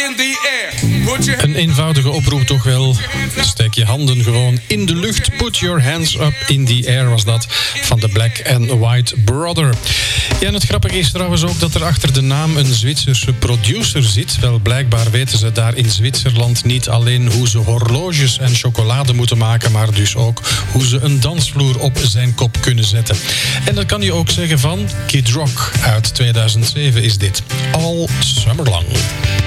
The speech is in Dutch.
in the air. Put your Een eenvoudige oproep toch wel. Steek je handen gewoon in de lucht. Put your hands up in the air was dat van de Black and White Brother. Ja, en het grappige is trouwens ook dat er achter de naam een Zwitserse producer zit. Wel, blijkbaar weten ze daar in Zwitserland niet alleen hoe ze horloges en chocolade moeten maken, maar dus ook hoe ze een dansvloer op zijn kop kunnen zetten. En dat kan je ook zeggen van Kid Rock uit 2007 is dit. All Summer Long.